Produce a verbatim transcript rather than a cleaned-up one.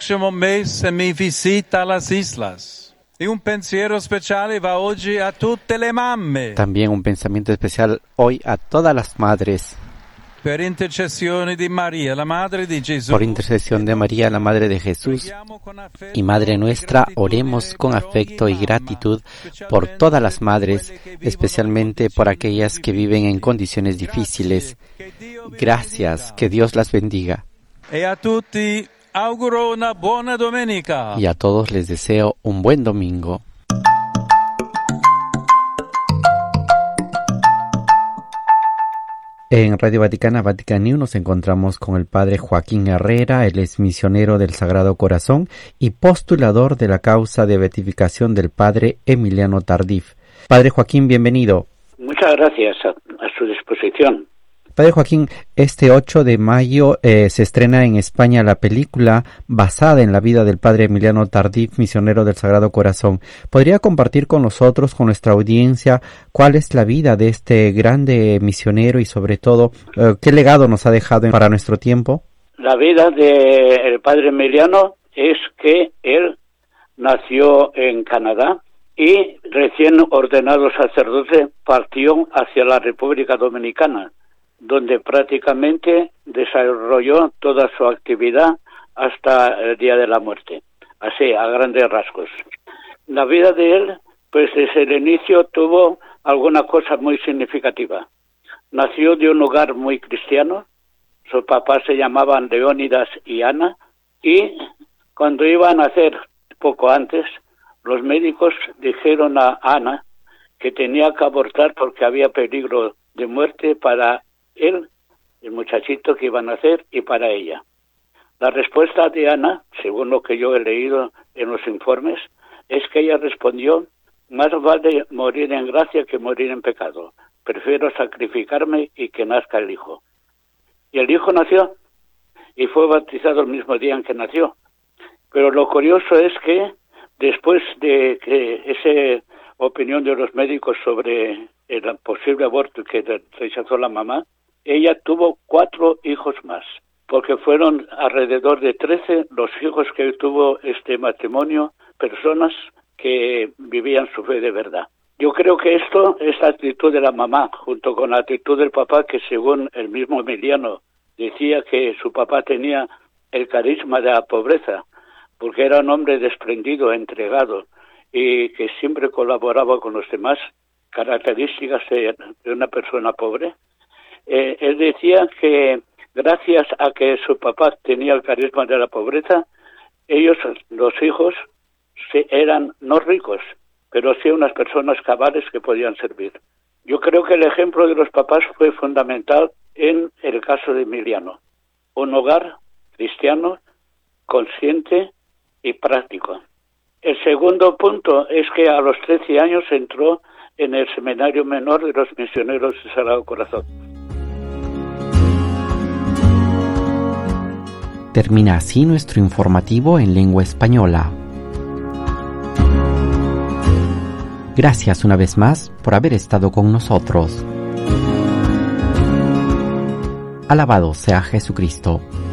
prossimo mese mi visita las islas. Y un pensiero speciale va oggi a tutte le mamme. También un pensamiento especial hoy a todas las madres. Per intercessione di María, la madre di Gesù. Por intercesión de María, la madre de Jesús y Madre nuestra, oremos con afecto y gratitud por todas las madres, especialmente por aquellas que viven en condiciones difíciles. Gracias, que Dios las bendiga. E a tutti auguro una buona domenica. Y a todos les deseo un buen domingo. En Radio Vaticana, Vatican News, nos encontramos con el padre Joaquín Herrera. Él es misionero del Sagrado Corazón y postulador de la causa de beatificación del padre Emiliano Tardif. Padre Joaquín, bienvenido. Muchas gracias, a, a su disposición. Padre Joaquín, este ocho de mayo eh, se estrena en España la película basada en la vida del padre Emiliano Tardif, misionero del Sagrado Corazón. ¿Podría compartir con nosotros, con nuestra audiencia, cuál es la vida de este grande misionero y sobre todo eh, qué legado nos ha dejado para nuestro tiempo? La vida del padre Emiliano es que él nació en Canadá y recién ordenado sacerdote partió hacia la República Dominicana, donde prácticamente desarrolló toda su actividad hasta el día de la muerte, así, a grandes rasgos. La vida de él, pues desde el inicio tuvo alguna cosa muy significativa. Nació de un hogar muy cristiano, sus papás se llamaban Leónidas y Ana, y cuando iba a nacer poco antes, los médicos dijeron a Ana que tenía que abortar porque había peligro de muerte para él, el muchachito que iba a nacer, y para ella. La respuesta de Ana, según lo que yo he leído en los informes, es que ella respondió: más vale morir en gracia que morir en pecado. Prefiero sacrificarme y que nazca el hijo. Y el hijo nació, y fue bautizado el mismo día en que nació. Pero lo curioso es que después de que esa opinión de los médicos sobre el posible aborto que rechazó la mamá, ella tuvo cuatro hijos más, porque fueron alrededor de trece los hijos que tuvo este matrimonio, personas que vivían su fe de verdad. Yo creo que esto, esta actitud de la mamá, junto con la actitud del papá, que según el mismo Emiliano decía que su papá tenía el carisma de la pobreza, porque era un hombre desprendido, entregado, y que siempre colaboraba con los demás, características de, de una persona pobre. Eh, él decía que gracias a que su papá tenía el carisma de la pobreza, ellos, los hijos, se, eran no ricos, pero sí unas personas cabales que podían servir. Yo creo que el ejemplo de los papás fue fundamental en el caso de Emiliano. Un hogar cristiano, consciente y práctico. El segundo punto es que a los trece años entró en el seminario menor de los misioneros del Sagrado Corazón. Termina así nuestro informativo en lengua española. Gracias una vez más por haber estado con nosotros. Alabado sea Jesucristo.